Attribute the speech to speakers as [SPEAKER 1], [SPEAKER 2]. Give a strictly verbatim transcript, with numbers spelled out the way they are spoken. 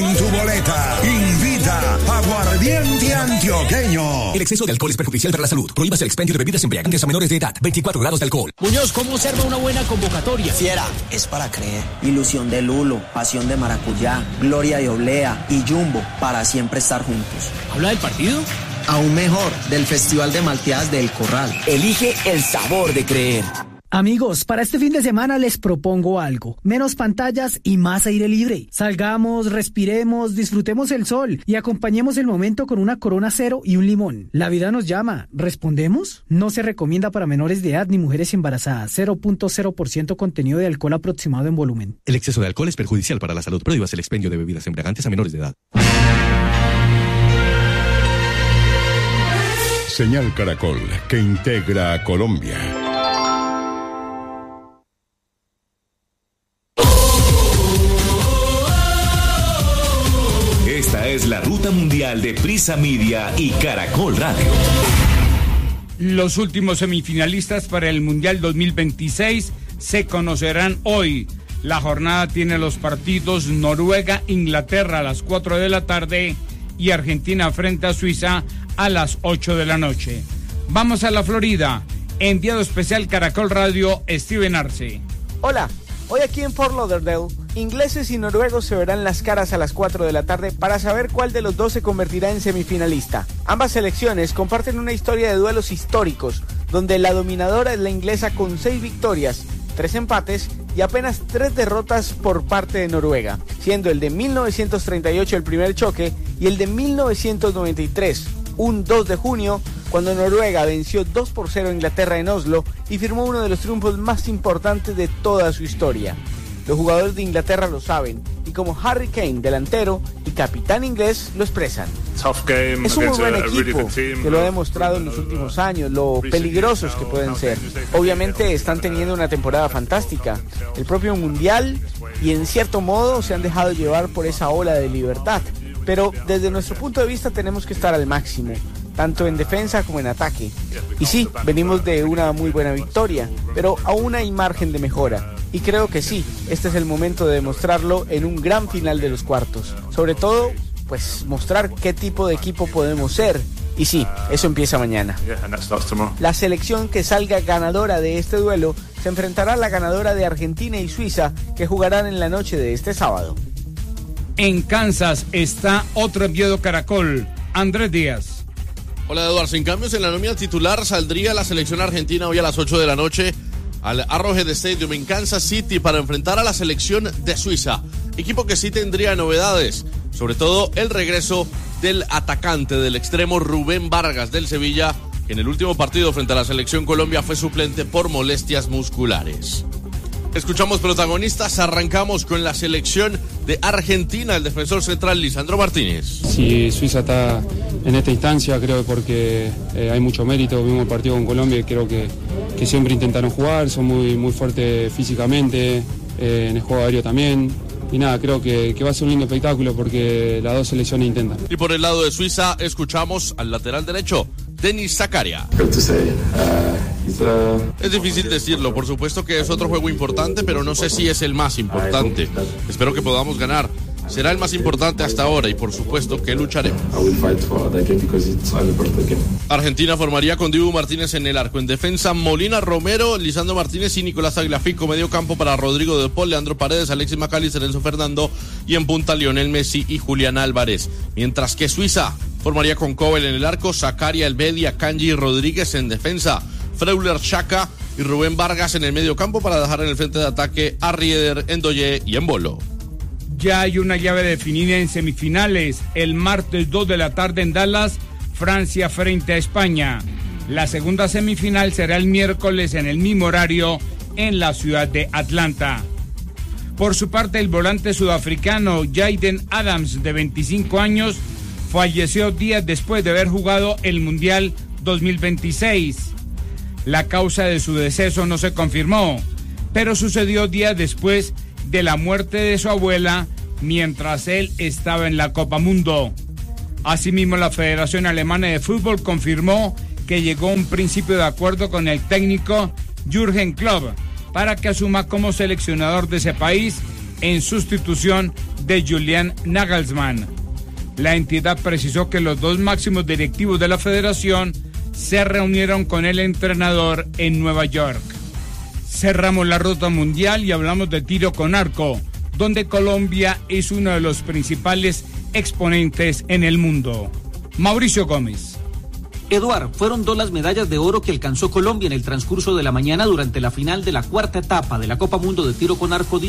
[SPEAKER 1] en tu boleta. Invita Aguardiente Antioqueño.
[SPEAKER 2] El exceso de alcohol es perjudicial para la salud. Prohíbas el expendio de bebidas embriagantes a menores de edad. veinticuatro grados de alcohol.
[SPEAKER 3] Muñoz, ¿cómo observa una buena convocatoria?
[SPEAKER 4] Fiera, es para creer. Ilusión de Lulo, pasión de maracuyá, gloria de oblea y Jumbo, para siempre estar juntos.
[SPEAKER 3] ¿Habla del partido?
[SPEAKER 4] Aún mejor, del Festival de Malteadas del Corral.
[SPEAKER 2] Elige el sabor de creer.
[SPEAKER 5] Amigos, para este fin de semana les propongo algo. Menos pantallas y más aire libre. Salgamos, respiremos, disfrutemos el sol y acompañemos el momento con una Corona Cero y un limón. La vida nos llama. ¿Respondemos? No se recomienda para menores de edad ni mujeres embarazadas. cero punto cero por ciento contenido de alcohol aproximado en volumen.
[SPEAKER 6] El exceso de alcohol es perjudicial para la salud. Prohíbas el expendio de bebidas embriagantes a menores de edad.
[SPEAKER 1] Señal Caracol, que integra a Colombia.
[SPEAKER 7] Esta es la ruta mundial de Prisa Media y Caracol Radio.
[SPEAKER 8] Los últimos semifinalistas para el Mundial dos mil veintiséis se conocerán hoy. La jornada tiene los partidos Noruega-Inglaterra a las cuatro de la tarde y Argentina frente a Suiza a las ocho de la noche. Vamos a la Florida. Enviado especial Caracol Radio, Steven Arce.
[SPEAKER 9] Hola, hoy aquí en Fort Lauderdale, ingleses y noruegos se verán las caras a las cuatro de la tarde para saber cuál de los dos se convertirá en semifinalista. Ambas selecciones comparten una historia de duelos históricos, donde la dominadora es la inglesa con seis victorias, tres empates y apenas tres derrotas por parte de Noruega, siendo el de mil novecientos treinta y ocho el primer choque y el de mil novecientos noventa y tres, un dos de junio, cuando Noruega venció dos por cero a Inglaterra en Oslo y firmó uno de los triunfos más importantes de toda su historia. Los jugadores de Inglaterra lo saben y como Harry Kane, delantero y capitán inglés, lo expresan. Es un muy buen equipo que lo ha demostrado en los últimos años, lo peligrosos que pueden ser. Obviamente están teniendo una temporada fantástica, el propio Mundial, y en cierto modo se han dejado llevar por esa ola de libertad. Pero desde nuestro punto de vista tenemos que estar al máximo, tanto en defensa como en ataque. Y sí, venimos de una muy buena victoria, pero aún hay margen de mejora. Y creo que sí, este es el momento de demostrarlo en un gran final de los cuartos. Sobre todo, pues mostrar qué tipo de equipo podemos ser. Y sí, eso empieza mañana. La selección que salga ganadora de este duelo se enfrentará a la ganadora de Argentina y Suiza, que jugarán en la noche de este sábado.
[SPEAKER 8] En Kansas está otro enviado Caracol, Andrés Díaz.
[SPEAKER 10] Hola Eduardo, sin cambios en la nómina titular saldría la selección argentina hoy a las ocho de la noche al Arrowhead Stadium en Kansas City para enfrentar a la selección de Suiza, equipo que sí tendría novedades, sobre todo el regreso del atacante del extremo Rubén Vargas del Sevilla, que en el último partido frente a la selección Colombia fue suplente por molestias musculares. Escuchamos protagonistas, arrancamos con la selección de Argentina, el defensor central Lisandro Martínez.
[SPEAKER 11] Si Suiza está en esta instancia, creo que porque eh, hay mucho mérito, vimos el partido con Colombia y creo que, que siempre intentaron jugar, son muy, muy fuertes físicamente, eh, en el juego aéreo también. Y nada, creo que, que va a ser un lindo espectáculo porque las dos selecciones intentan.
[SPEAKER 10] Y por el lado de Suiza, escuchamos al lateral derecho, Denis Zakaria. Es difícil decirlo, por supuesto que es otro juego importante, pero no sé si es el más importante. Espero que podamos ganar. Será el más importante hasta ahora y por supuesto que lucharemos. Argentina formaría con Dibu Martínez en el arco. En defensa, Molina, Romero, Lisandro Martínez y Nicolás Tagliafico. Medio campo para Rodrigo de Paul, Leandro Paredes, Alexis McAllister, Enzo Fernando. Y en punta, Lionel Messi y Julián Álvarez. Mientras que Suiza formaría con Kobel en el arco, Zakaria, Elbedia, Kanji y Rodríguez en defensa. Freuler, Xhaka y Rubén Vargas en el medio campo para dejar en el frente de ataque a Rieder, Ndoye y Embolo.
[SPEAKER 8] Ya hay una llave definida en semifinales. El martes dos de la tarde en Dallas, Francia frente a España. La segunda semifinal será el miércoles en el mismo horario en la ciudad de Atlanta. Por su parte, el volante sudafricano Jaden Adams, de veinticinco años, falleció días después de haber jugado el Mundial dos mil veintiséis. La causa de su deceso no se confirmó, pero sucedió días después de la muerte de su abuela mientras él estaba en la Copa Mundo. Asimismo, la Federación Alemana de Fútbol confirmó que llegó a un principio de acuerdo con el técnico Jürgen Klopp para que asuma como seleccionador de ese país en sustitución de Julian Nagelsmann. La entidad precisó que los dos máximos directivos de la federación se reunieron con el entrenador en Nueva York. Cerramos la ruta mundial y hablamos de tiro con arco, donde Colombia es uno de los principales exponentes en el mundo. Mauricio Gómez.
[SPEAKER 12] Eduard, fueron dos las medallas de oro que alcanzó Colombia en el transcurso de la mañana durante la final de la cuarta etapa de la Copa Mundo de Tiro con Arco